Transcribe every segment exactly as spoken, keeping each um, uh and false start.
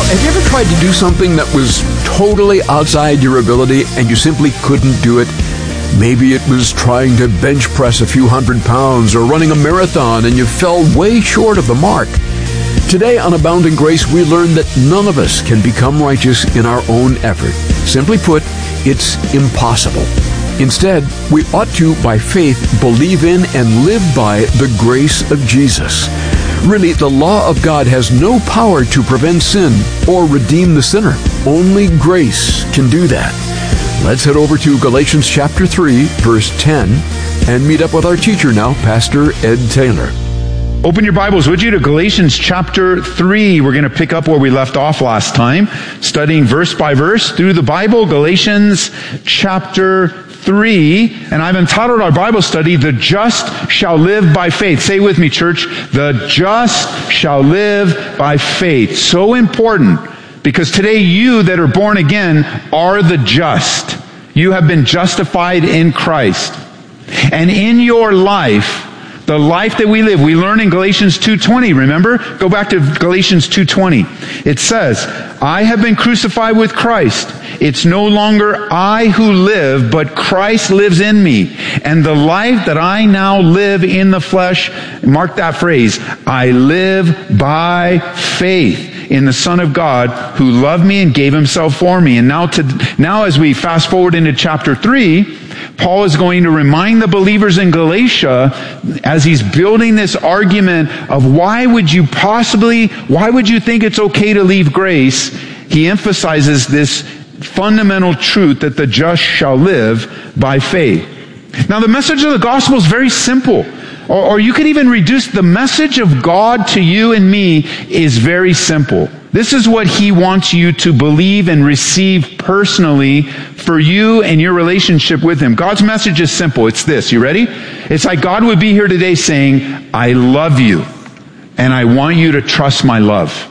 Have you ever tried to do something that was totally outside your ability and you simply couldn't do it? Maybe it was trying to bench press a few hundred pounds or running a marathon and you fell way short of the mark. Today on Abounding Grace, we learn that none of us can become righteous in our own effort. Simply put, it's impossible. Instead, we ought to, by faith, believe in and live by the grace of Jesus. Really, the law of God has no power to prevent sin or redeem the sinner. Only grace can do that. Let's head over to Galatians chapter three, verse ten, and meet up with our teacher now, Pastor Ed Taylor. Open your Bibles, would you, to Galatians chapter three. We're going to pick up where we left off last time, studying verse by verse through the Bible. Galatians chapter three, and I've entitled our Bible study, The Just Shall Live by Faith. Say with me, church, the just shall live by faith. So important, because today you that are born again are the just. You have been justified in Christ. And in your life, the life that we live, we learn in Galatians two twenty, remember? Go back to Galatians two twenty. It says, I have been crucified with Christ. It's no longer I who live, but Christ lives in me. And the life that I now live in the flesh, mark that phrase, I live by faith in the Son of God who loved me and gave himself for me. And now to, now as we fast forward into chapter three, Paul is going to remind the believers in Galatia as he's building this argument of why would you possibly, why would you think it's okay to leave grace? He emphasizes this fundamental truth that the just shall live by faith. Now the message of the gospel is very simple. Or, or you could even reduce the message of God to you and me is very simple. This is what he wants you to believe and receive personally for you and your relationship with him. God's message is simple. It's this. You ready? It's like God would be here today saying, I love you, and I want you to trust my love.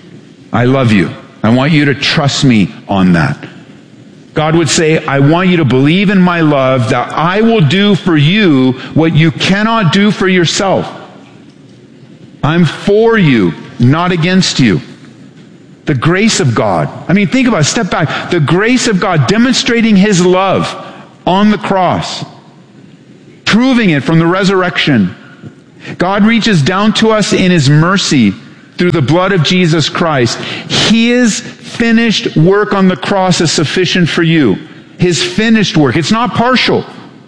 I love you. I want you to trust me on that. God would say, I want you to believe in my love, that I will do for you what you cannot do for yourself. I'm for you, not against you. The grace of God. I mean, think about it. Step back. The grace of God demonstrating his love on the cross. Proving it from the resurrection. God reaches down to us in his mercy through the blood of Jesus Christ. His finished work on the cross is sufficient for you. His finished work. It's not partial.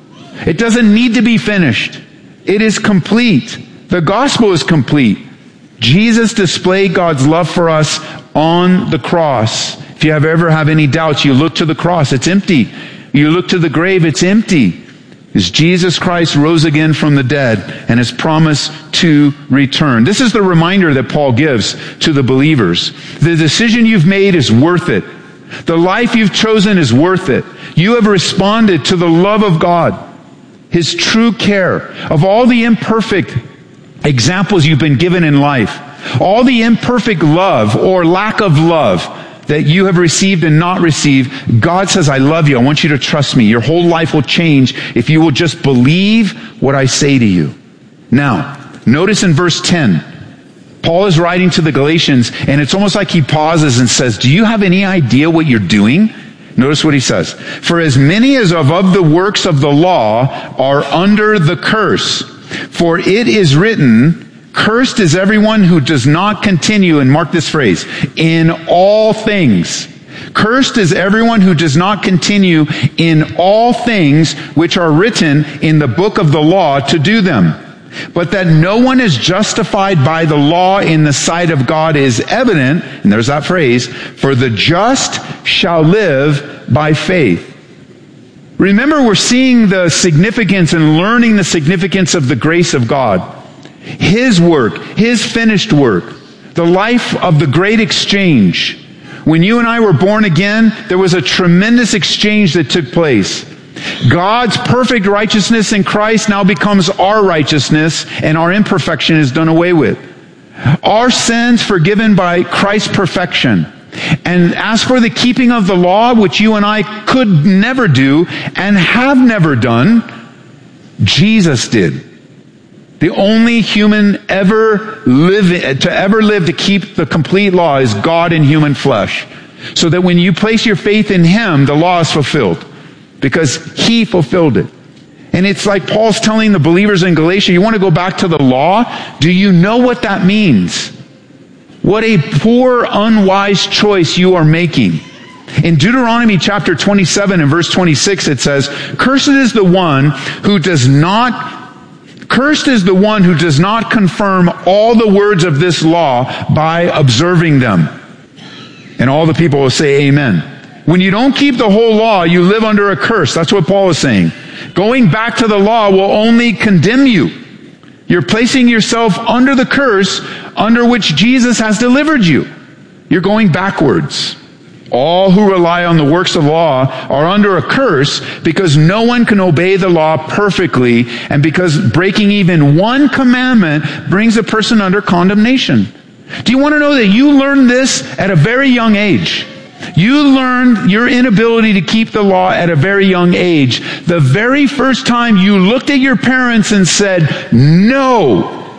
It doesn't need to be finished. It is complete. The gospel is complete. Jesus displayed God's love for us on the cross. If you have ever have any doubts, you look to the cross. It's empty. You look to the grave. It's empty. As Jesus Christ rose again from the dead and has promised to return. This is the reminder that Paul gives to the believers. The decision you've made is worth it. The life you've chosen is worth it. You have responded to the love of God, his true care of all the imperfect examples you've been given in life, all the imperfect love or lack of love that you have received and not received. God says, I love you. I want you to trust me. Your whole life will change if you will just believe what I say to you. Now, notice in verse ten, Paul is writing to the Galatians, and it's almost like he pauses and says, do you have any idea what you're doing? Notice what he says. For as many as are of the works of the law are under the curse. For it is written, cursed is everyone who does not continue, and mark this phrase, in all things. Cursed is everyone who does not continue in all things which are written in the book of the law to do them. But that no one is justified by the law in the sight of God is evident, and there's that phrase, for the just shall live by faith. Remember, we're seeing the significance and learning the significance of the grace of God. His work, his finished work, the life of the great exchange. When you and I were born again, there was a tremendous exchange that took place. God's perfect righteousness in Christ now becomes our righteousness, and our imperfection is done away with. Our sins forgiven by Christ's perfection. And as for the keeping of the law, which you and I could never do and have never done, Jesus did. The only human ever live, to ever live to keep the complete law is God in human flesh. So that when you place your faith in him, the law is fulfilled. Because he fulfilled it. And it's like Paul's telling the believers in Galatia, you want to go back to the law? Do you know what that means? What a poor, unwise choice you are making. In Deuteronomy chapter twenty-seven and verse twenty-six, it says, Cursed is the one who does not Cursed is the one who does not confirm all the words of this law by observing them. And all the people will say amen. When you don't keep the whole law, you live under a curse. That's what Paul is saying. Going back to the law will only condemn you. You're placing yourself under the curse under which Jesus has delivered you. You're going backwards. All who rely on the works of law are under a curse because no one can obey the law perfectly, and because breaking even one commandment brings a person under condemnation. Do you want to know that you learned this at a very young age? You learned your inability to keep the law at a very young age. The very first time you looked at your parents and said, no,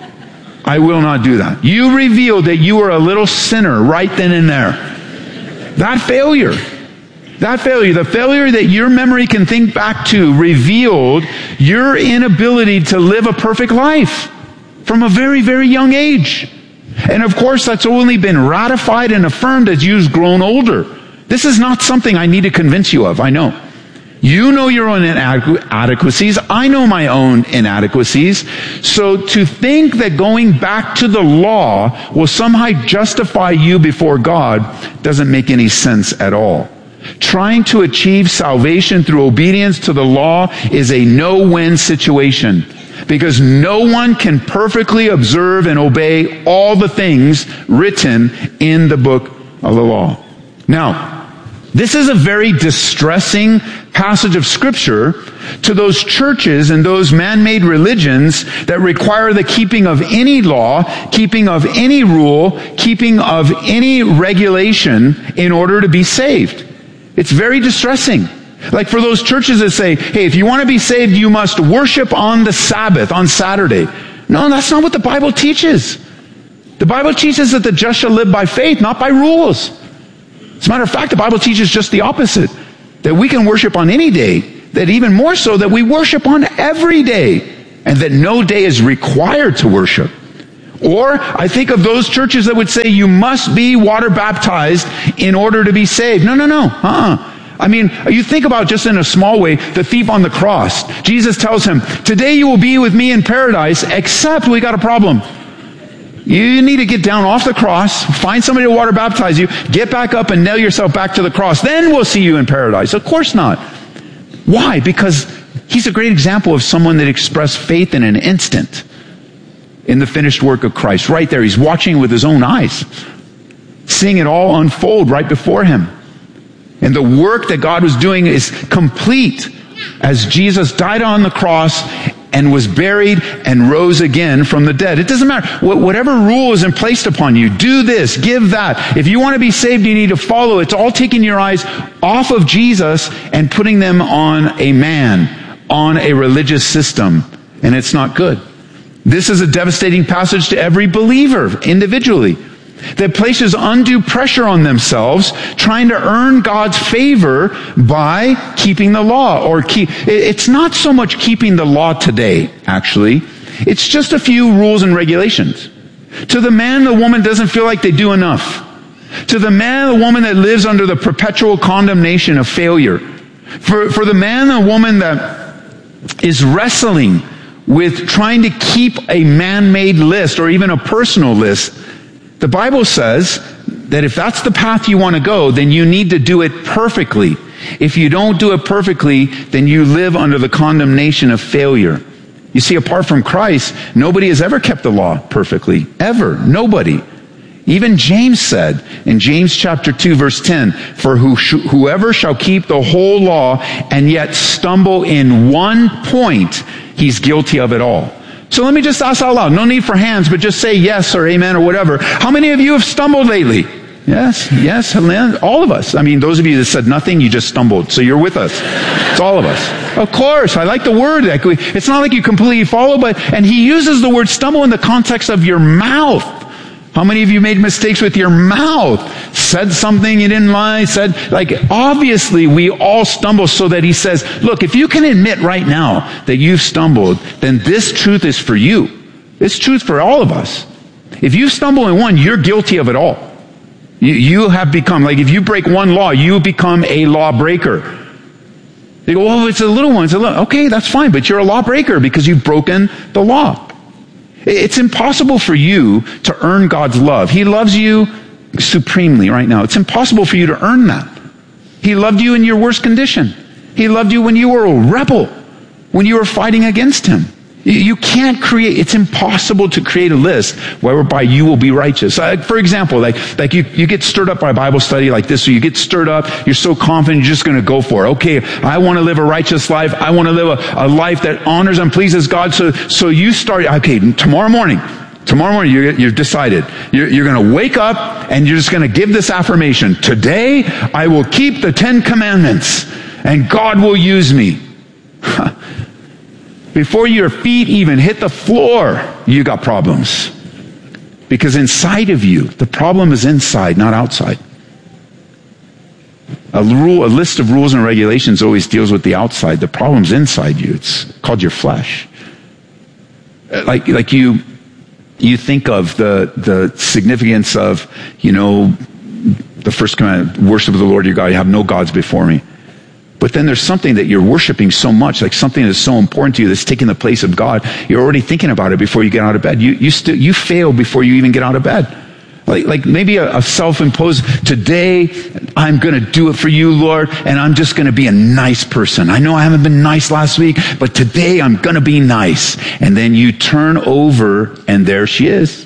I will not do that. You revealed that you were a little sinner right then and there. That failure, that failure, the failure that your memory can think back to revealed your inability to live a perfect life from a very, very young age. And of course, that's only been ratified and affirmed as you've grown older. This is not something I need to convince you of, I know. You know your own inadequacies. I know my own inadequacies. So to think that going back to the law will somehow justify you before God doesn't make any sense at all. Trying to achieve salvation through obedience to the law is a no-win situation, because no one can perfectly observe and obey all the things written in the book of the law. Now, this is a very distressing passage of Scripture to those churches and those man-made religions that require the keeping of any law, keeping of any rule, keeping of any regulation in order to be saved. It's very distressing. Like for those churches that say, hey, if you want to be saved, you must worship on the Sabbath, on Saturday. No, that's not what the Bible teaches. The Bible teaches that the just shall live by faith, not by rules. As a matter of fact, the Bible teaches just the opposite. That we can worship on any day. That even more so, that we worship on every day. And that no day is required to worship. Or, I think of those churches that would say you must be water baptized in order to be saved. No, no, no. Uh-uh. I mean, you think about, just in a small way, the thief on the cross. Jesus tells him, today you will be with me in paradise, except we got a problem. You need to get down off the cross, find somebody to water baptize you, get back up and nail yourself back to the cross. Then we'll see you in paradise. Of course not. Why? Because he's a great example of someone that expressed faith in an instant in the finished work of Christ. Right there, he's watching with his own eyes, seeing it all unfold right before him. And the work that God was doing is complete as Jesus died on the cross and was buried and rose again from the dead. It doesn't matter. Whatever rule is placed upon you, do this, give that. If you want to be saved, you need to follow. It's all taking your eyes off of Jesus and putting them on a man, on a religious system. And it's not good. This is a devastating passage to every believer individually, that places undue pressure on themselves trying to earn God's favor by keeping the law. Or keep, it's not so much keeping the law today, actually. It's just a few rules and regulations. To the man, the woman doesn't feel like they do enough. To the man, the woman that lives under the perpetual condemnation of failure. For, for the man, the woman that is wrestling with trying to keep a man-made list or even a personal list, the Bible says that if that's the path you want to go, then you need to do it perfectly. If you don't do it perfectly, then you live under the condemnation of failure. You see, apart from Christ, nobody has ever kept the law perfectly. Ever. Nobody. Even James said in James chapter two, verse ten, for who sh- whoever shall keep the whole law and yet stumble in one point, he's guilty of it all. So let me just ask out loud. No need for hands, but just say yes or amen or whatever. How many of you have stumbled lately? Yes, yes, Helene, all of us. I mean, those of you that said nothing, you just stumbled. So you're with us. It's all of us. Of course, I like the word. It's not like you completely follow, but, and he uses the word stumble in the context of your mouth. How many of you made mistakes with your mouth? Said something you didn't like, said, like, obviously we all stumble, so that he says, look, if you can admit right now that you've stumbled, then this truth is for you. It's truth for all of us. If you stumble in one, you're guilty of it all. You, you have become, like if you break one law, you become a lawbreaker. They go, well, it's a little one. It's a little, okay, that's fine, but you're a lawbreaker because you've broken the law. It's impossible for you to earn God's love. He loves you supremely right now. It's impossible for you to earn that. He loved you in your worst condition. He loved you when you were a rebel, when you were fighting against him. You can't create, it's impossible to create a list whereby you will be righteous. Uh, for example, like, like you, you get stirred up by a Bible study like this, or you get stirred up, you're so confident, you're just going to go for it. Okay, I want to live a righteous life. I want to live a, a life that honors and pleases God. So, so you start, okay, tomorrow morning, tomorrow morning, you're, you've decided, you're, you're going to wake up and you're just going to give this affirmation. Today, I will keep the Ten Commandments and God will use me. Before your feet even hit the floor, you got problems. Because inside of you, the problem is inside, not outside. A rule, a list of rules and regulations always deals with the outside. The problem's inside you. It's called your flesh. Like, like you, you think of the, the significance of, you know, the first commandment, worship of the Lord your God. You have no gods before me. But then there's something that you're worshiping so much, like something that's so important to you that's taking the place of God. You're already thinking about it before you get out of bed. You, you still, you fail before you even get out of bed. Like, like maybe a, a self-imposed, today I'm going to do it for you, Lord, and I'm just going to be a nice person. I know I haven't been nice last week, but today I'm going to be nice. And then you turn over and there she is.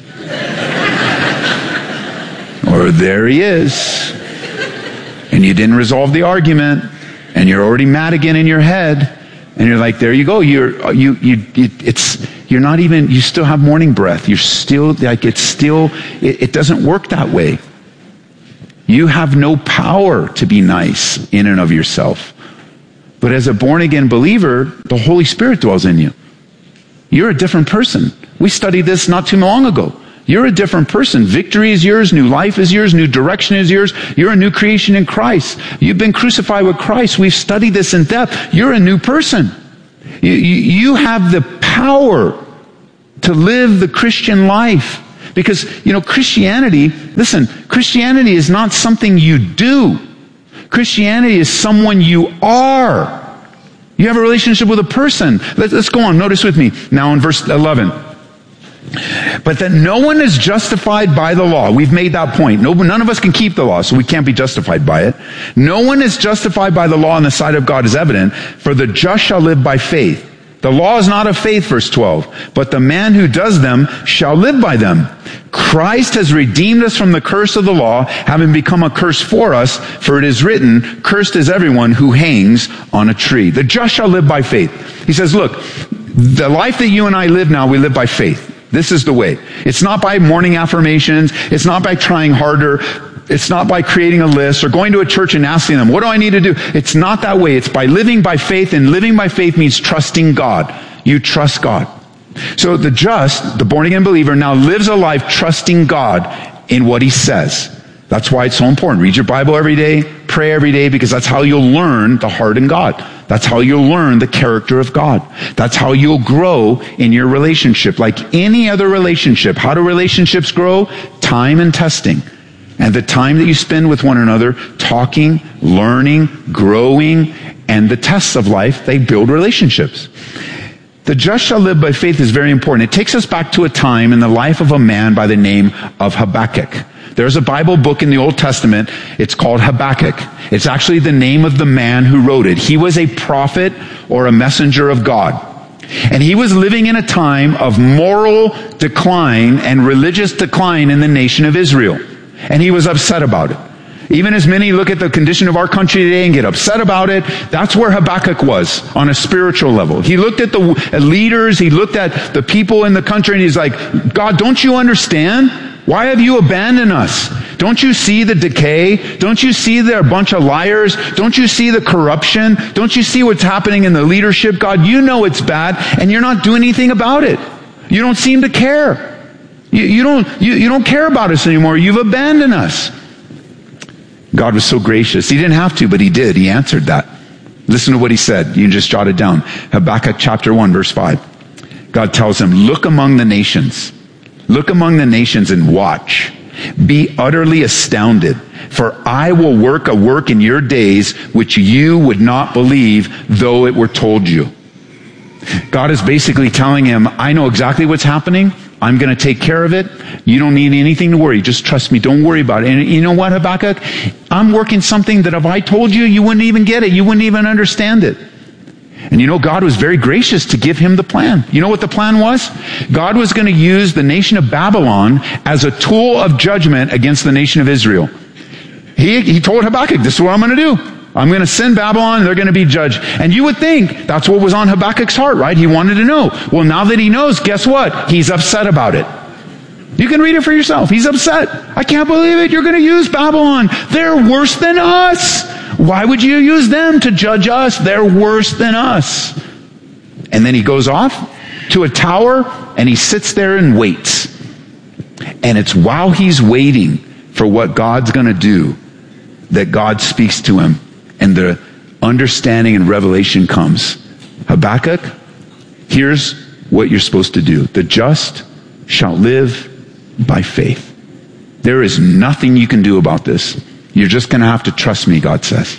Or there he is. And you didn't resolve the argument. And you're already mad again in your head, and you're like, there you go. You're, you, you, you, it's, you're not even, you still have morning breath. You're still, like, it's still, it, it doesn't work that way. You have no power to be nice in and of yourself. But as a born again believer, the Holy Spirit dwells in you. You're a different person. We studied this not too long ago. You're a different person. Victory is yours. New life is yours. New direction is yours. You're a new creation in Christ. You've been crucified with Christ. We've studied this in depth. You're a new person. You, you, you have the power to live the Christian life. Because, you know, Christianity, listen, Christianity is not something you do. Christianity is someone you are. You have a relationship with a person. Let's, let's go on. Notice with me now in verse eleven. But that no one is justified by the law. We've made that point. No, none of us can keep the law, so we can't be justified by it. No one is justified by the law in the sight of God is evident, for the just shall live by faith. The law is not of faith, verse twelve, but the man who does them shall live by them. Christ has redeemed us from the curse of the law, having become a curse for us, for it is written, cursed is everyone who hangs on a tree. The just shall live by faith. He says, look, the life that you and I live now, we live by faith. This is the way. It's not by morning affirmations. It's not by trying harder. It's not by creating a list or going to a church and asking them, what do I need to do? It's not that way. It's by living by faith, and living by faith means trusting God. You trust God. So the just, the born again believer, now lives a life trusting God in what he says. That's why it's so important. Read your Bible every day, pray every day, because that's how you'll learn to harden God. That's how you'll learn the character of God. That's how you'll grow in your relationship. Like any other relationship, how do relationships grow? Time and testing. And the time that you spend with one another, talking, learning, growing, and the tests of life, they build relationships. The just shall live by faith is very important. It takes us back to a time in the life of a man by the name of Habakkuk. There's a Bible book in the Old Testament. It's called Habakkuk. It's actually the name of the man who wrote it. He was a prophet or a messenger of God. And he was living in a time of moral decline and religious decline in the nation of Israel. And he was upset about it. Even as many look at the condition of our country today and get upset about it, that's where Habakkuk was on a spiritual level. He looked at the leaders, he looked at the people in the country, and he's like, God, don't you understand? Why have you abandoned us? Don't you see the decay? Don't you see they're a bunch of liars? Don't you see the corruption? Don't you see what's happening in the leadership? God, you know it's bad, and you're not doing anything about it. You don't seem to care. You, you don't, you, you don't care about us anymore. You've abandoned us. God was so gracious. He didn't have to, but he did. He answered that. Listen to what he said. You can just jot it down. Habakkuk chapter one, verse five. God tells him, look among the nations. Look among the nations and watch. Be utterly astounded, for I will work a work in your days which you would not believe, though it were told you. God is basically telling him, I know exactly what's happening. I'm going to take care of it. You don't need anything to worry. Just trust me. Don't worry about it. And you know what, Habakkuk? I'm working something that if I told you, you wouldn't even get it. You wouldn't even understand it. And you know, God was very gracious to give him the plan. You know what the plan was? God was going to use the nation of Babylon as a tool of judgment against the nation of Israel. He, he told Habakkuk, this is what I'm going to do. I'm going to send Babylon and they're going to be judged. And you would think that's what was on Habakkuk's heart, right? He wanted to know. Well, now that he knows, guess what? He's upset about it. You can read it for yourself. He's upset. I can't believe it. You're going to use Babylon. They're worse than us. Why would you use them to judge us? They're worse than us. And then he goes off to a tower and he sits there and waits. And it's while he's waiting for what God's going to do that God speaks to him and the understanding and revelation comes. Habakkuk, here's what you're supposed to do. The just shall live by faith. There is nothing you can do about this. You're just going to have to trust me, God says.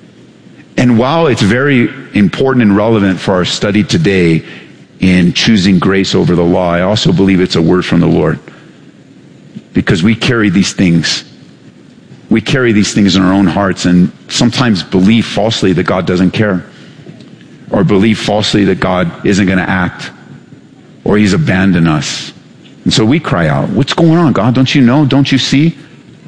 And while it's very important and relevant for our study today in choosing grace over the law, I also believe it's a word from the Lord. Because we carry these things. We carry these things in our own hearts and sometimes believe falsely that God doesn't care. Or believe falsely that God isn't going to act. Or he's abandoned us. And so we cry out, what's going on, God? Don't you know? Don't you see?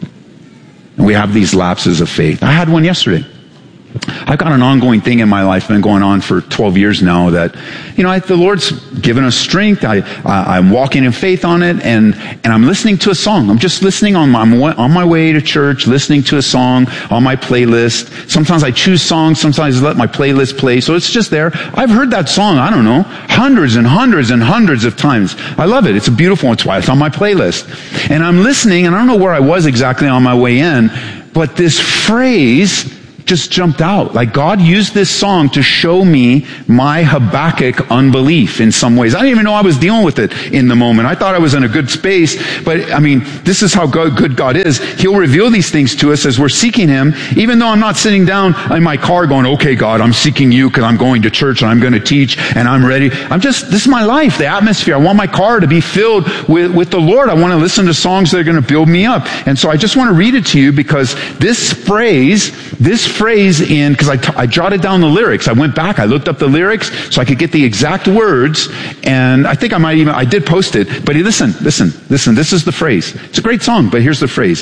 And we have these lapses of faith. I had one yesterday. I've got an ongoing thing in my life, been going on for twelve years now, that, you know, I, the Lord's given us strength. I, I, I'm walking in faith on it, and, and I'm listening to a song. I'm just listening on my, I'm on my way to church, listening to a song on my playlist. Sometimes I choose songs, sometimes I let my playlist play, so it's just there. I've heard that song, I don't know, hundreds and hundreds and hundreds of times. I love it. It's a beautiful one. It's why it's on my playlist. And I'm listening, and I don't know where I was exactly on my way in, but this phrase just jumped out. Like God used this song to show me my Habakkuk unbelief in some ways. I didn't even know I was dealing with it in the moment. I thought I was in a good space, but I mean, this is how good God is. He'll reveal these things to us as we're seeking him, even though I'm not sitting down in my car going, okay, God, I'm seeking you because I'm going to church and I'm going to teach and I'm ready. I'm just, this is my life, the atmosphere. I want my car to be filled with, with the Lord. I want to listen to songs that are going to build me up. And so I just want to read it to you because this phrase, this phrase in, because I, t- I jotted down the lyrics. I went back, I looked up the lyrics so I could get the exact words, and I think I might even, I did post it, but listen, listen, listen, this is the phrase. It's a great song, but here's the phrase.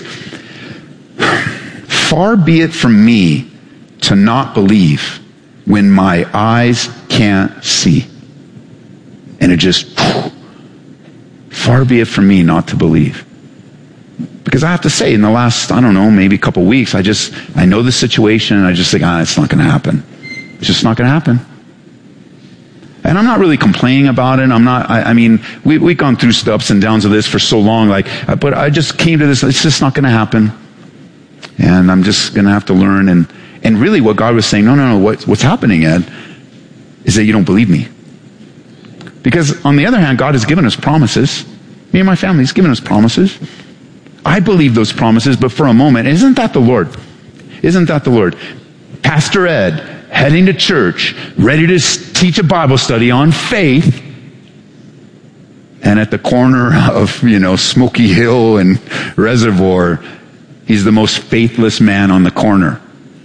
Far be it from me to not believe when my eyes can't see. And it just, far be it from me not to believe. Because I have to say, in the last, I don't know, maybe a couple of weeks, I just, I know the situation, and I just think, ah, it's not going to happen. It's just not going to happen. And I'm not really complaining about it. I'm not, I, I mean, we, we've gone through the ups and downs of this for so long, like, but I just came to this, it's just not going to happen. And I'm just going to have to learn. And, and really what God was saying, no, no, no, what, what's happening, Ed, is that you don't believe me. Because on the other hand, God has given us promises. Me and my family, he's given us promises. I believe those promises, but for a moment, isn't that the Lord? Isn't that the Lord? Pastor Ed, heading to church, ready to teach a Bible study on faith, and at the corner of, you know, Smoky Hill and Reservoir, he's the most faithless man on the corner.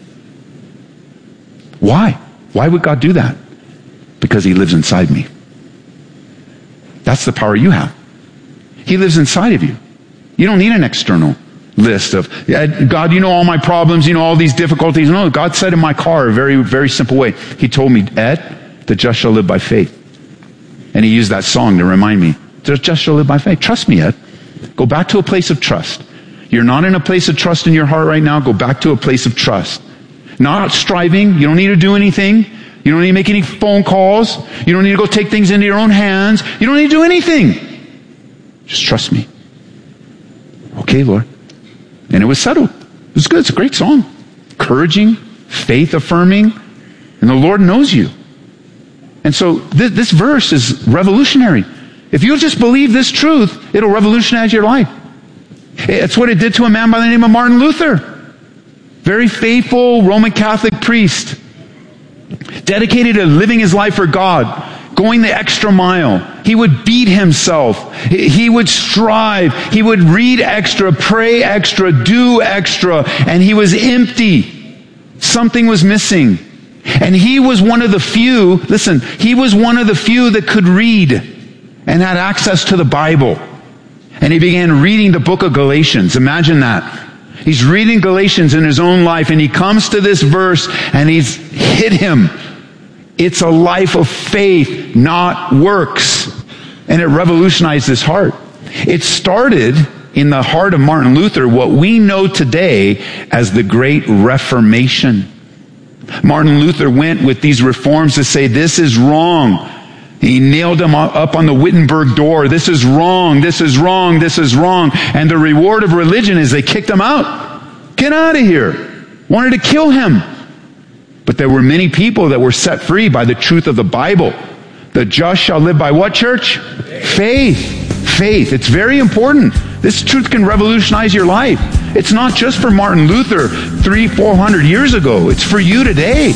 Why? Why would God do that? Because he lives inside me. That's the power you have. He lives inside of you. You don't need an external list of, God, you know all my problems, you know all these difficulties. No, God said in my car a very, very simple way. He told me, Ed, the just shall live by faith. And he used that song to remind me, the just shall live by faith. Trust me, Ed. Go back to a place of trust. You're not in a place of trust in your heart right now. Go back to a place of trust. Not striving. You don't need to do anything. You don't need to make any phone calls. You don't need to go take things into your own hands. You don't need to do anything. Just trust me. Okay, Lord. And it was settled. It was good. It's a great song. Encouraging, faith affirming, and the Lord knows you. And so th- this verse is revolutionary. If you'll just believe this truth, it'll revolutionize your life. It's what it did to a man by the name of Martin Luther. Very faithful Roman Catholic priest. Dedicated to living his life for God. Going the extra mile. He would beat himself. He would strive. He would read extra, pray extra, do extra. And he was empty. Something was missing. And he was one of the few, listen, he was one of the few that could read and had access to the Bible. And he began reading the book of Galatians. Imagine that. He's reading Galatians in his own life, and he comes to this verse, and he's hit him. It's a life of faith, not works. And it revolutionized his heart. It started in the heart of Martin Luther, what we know today as the Great Reformation. Martin Luther went with these reforms to say, this is wrong. He nailed them up on the Wittenberg door. This is wrong. This is wrong. This is wrong. And the reward of religion is they kicked him out. Get out of here. Wanted to kill him. But there were many people that were set free by the truth of the Bible. The just shall live by what, church? Faith. Faith. It's very important. This truth can revolutionize your life. It's not just for Martin Luther three, four hundred years ago. It's for you today.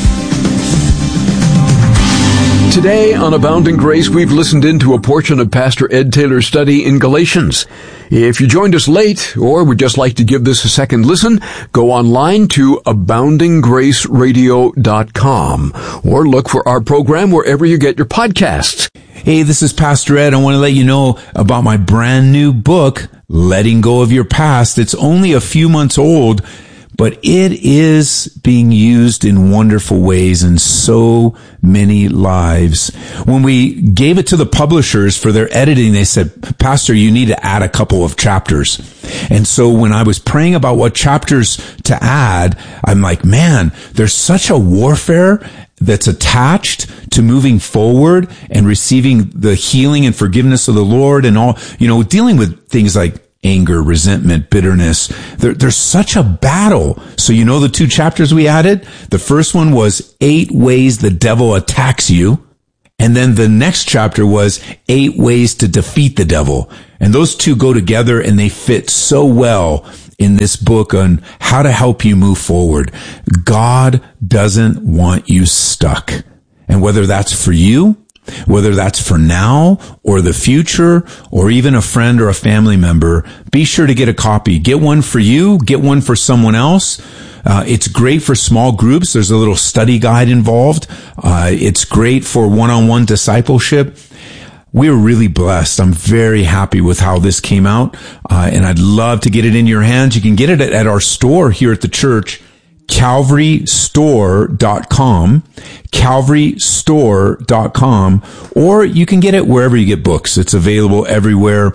Today on Abounding Grace, we've listened into a portion of Pastor Ed Taylor's study in Galatians. If you joined us late or would just like to give this a second listen, go online to abounding grace radio dot com or look for our program wherever you get your podcasts. Hey, this is Pastor Ed. I want to let you know about my brand new book, Letting Go of Your Past. It's only a few months old, but it is being used in wonderful ways in so many lives. When we gave it to the publishers for their editing, they said, Pastor, you need to add a couple of chapters. And so when I was praying about what chapters to add, I'm like, man, there's such a warfare that's attached to moving forward and receiving the healing and forgiveness of the Lord and all, you know, dealing with things like anger, resentment, bitterness. There, there's such a battle. So you know the two chapters we added? The first one was eight ways the devil attacks you. And then the next chapter was eight ways to defeat the devil. And those two go together and they fit so well in this book on how to help you move forward. God doesn't want you stuck. And whether that's for you, whether that's for now or the future or even a friend or a family member, be sure to get a copy. Get one for you. Get one for someone else. Uh, it's great for small groups. There's a little study guide involved. Uh, it's great for one-on-one discipleship. We're really blessed. I'm very happy with how this came out. Uh, and I'd love to get it in your hands. You can get it at, at our store here at the church. calvary store dot com, calvary store dot com, or you can get it wherever you get books. It's available everywhere.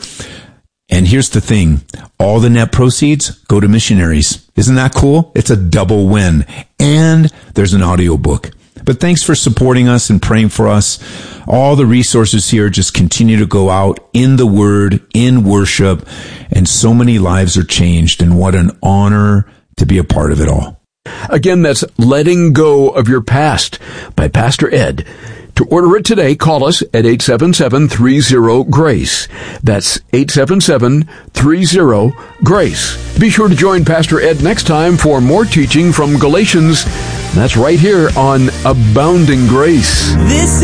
And here's the thing. All the net proceeds go to missionaries. Isn't that cool? It's a double win. And there's an audio book. But thanks for supporting us and praying for us. All the resources here just continue to go out in the Word, in worship, and so many lives are changed. And what an honor to be a part of it all. Again, that's Letting Go of Your Past by Pastor Ed. To order it today, call us at eight seven seven, three zero, GRACE. That's eight seven seven, three zero, GRACE. Be sure to join Pastor Ed next time for more teaching from Galatians. That's right here on Abounding Grace. This